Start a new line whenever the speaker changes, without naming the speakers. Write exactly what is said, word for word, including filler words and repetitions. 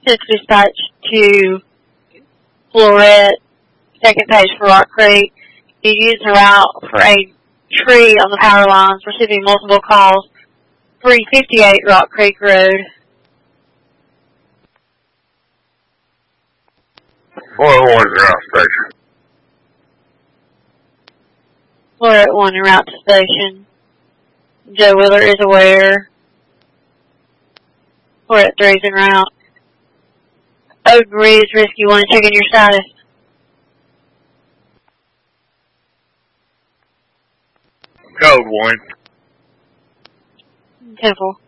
This dispatch to Florette, second page for Rock Creek. You use the route for a tree on the power lines, receiving multiple calls. three fifty-eight Rock Creek Road.
four oh one is route station.
Florette one en route to station. Joe Wheeler is aware. Florette three is en route. Ode Marie is Rescue one, checking your status.
Code one.
Temple.